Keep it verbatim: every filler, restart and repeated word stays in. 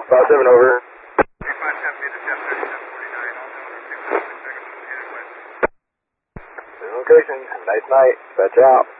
five seven over. Location, nice night, fetch out.